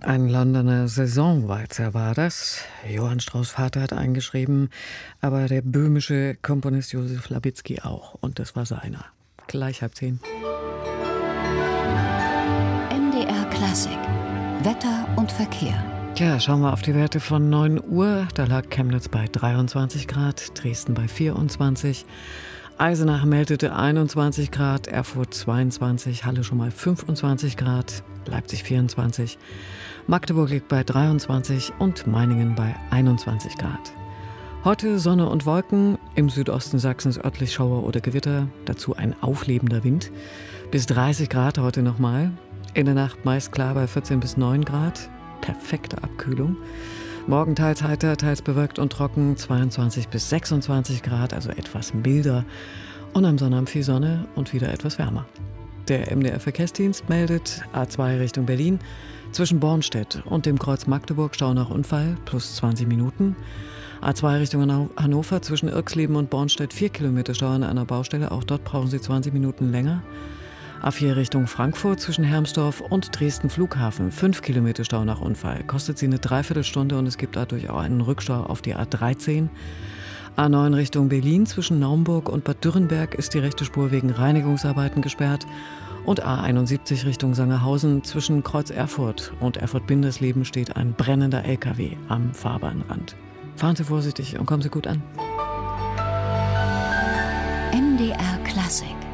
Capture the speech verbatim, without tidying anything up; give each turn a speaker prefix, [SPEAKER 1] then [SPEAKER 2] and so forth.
[SPEAKER 1] Ein Londoner Saisonwalzer war das. Johann Strauss' Vater hat eingeschrieben, aber der böhmische Komponist Josef Labitzky auch. Und das war seiner. Gleich halb zehn.
[SPEAKER 2] M D R Klassik. Wetter und Verkehr.
[SPEAKER 1] Tja, schauen wir auf die Werte von neun Uhr. Da lag Chemnitz bei dreiundzwanzig Grad, Dresden bei vierundzwanzig, Eisenach meldete einundzwanzig Grad, Erfurt zweiundzwanzig, Halle schon mal fünfundzwanzig Grad, Leipzig vierundzwanzig, Magdeburg liegt bei dreiundzwanzig und Meiningen bei einundzwanzig Grad. Heute Sonne und Wolken, im Südosten Sachsens örtlich Schauer oder Gewitter, dazu ein auflebender Wind. Bis dreißig Grad heute nochmal, in der Nacht meist klar bei vierzehn bis neun Grad, perfekte Abkühlung. Morgen teils heiter, teils bewölkt und trocken, zweiundzwanzig bis sechsundzwanzig Grad, also etwas milder. Und am Sonnabend viel Sonne und wieder etwas wärmer. Der M D R-Verkehrsdienst meldet A zwei Richtung Berlin, zwischen Bornstedt und dem Kreuz Magdeburg Stau nach Unfall, plus zwanzig Minuten. A zwei Richtung Hannover, zwischen Irxleben und Bornstedt vier Kilometer Stau an einer Baustelle, auch dort brauchen Sie zwanzig Minuten länger. A vier Richtung Frankfurt, zwischen Hermsdorf und Dresden Flughafen, fünf Kilometer Stau nach Unfall. Kostet Sie eine Dreiviertelstunde und es gibt dadurch auch einen Rückstau auf die A dreizehn. A neun Richtung Berlin, zwischen Naumburg und Bad Dürrenberg ist die rechte Spur wegen Reinigungsarbeiten gesperrt. Und A einundsiebzig Richtung Sangerhausen, zwischen Kreuz Erfurt und Erfurt-Bindersleben steht ein brennender L K W am Fahrbahnrand. Fahren Sie vorsichtig und kommen Sie gut an.
[SPEAKER 2] M D R Klassik.